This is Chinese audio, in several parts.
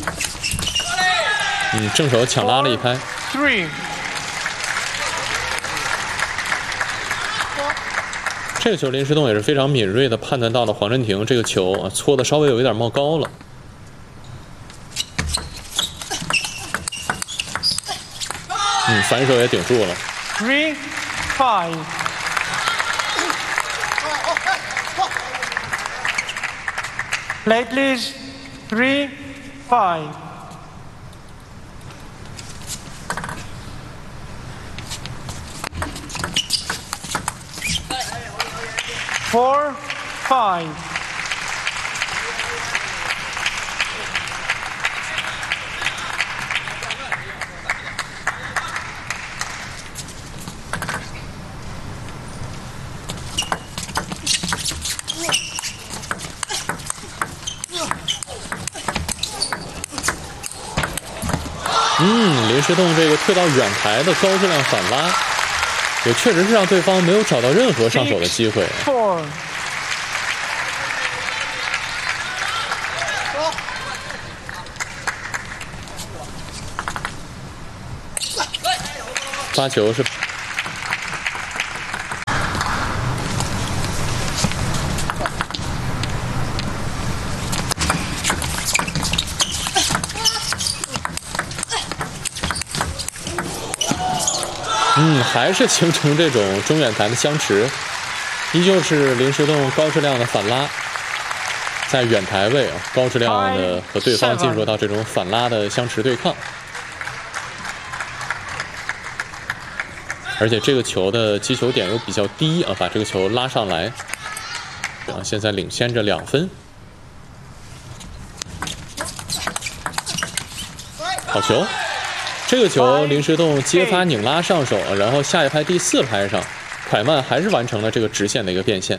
正手抢拉了一拍。这个球林诗栋也是非常敏锐的判断到了黄镇廷这个球搓的稍微有一点冒高了。反手也顶住了。 3-5。Play please. 3-5。4-5。 林诗栋这个退到远台的高质量反拉，也确实是让对方没有找到任何上手的机会。发球是。还是形成这种中远台的相持，依旧是林诗栋高质量的反拉，在远台位高质量的和对方进入到这种反拉的相持对抗，而且这个球的击球点又比较低把这个球拉上来，现在领先着2分，好球。这个球林诗栋接发拧拉上手，然后下一拍第4拍上，蒯曼还是完成了这个直线的一个变现。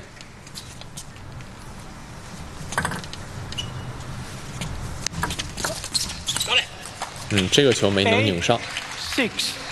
这个球没能拧上。 6